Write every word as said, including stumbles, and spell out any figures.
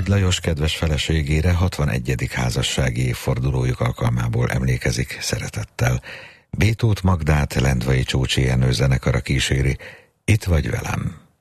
Nagy Lajos kedves feleségére hatvanegyedik házassági évfordulójuk alkalmából emlékezik szeretettel. B. Tóth Magdát Lendvai Csócsi Jenő zenekara kíséri, Itt vagy velem.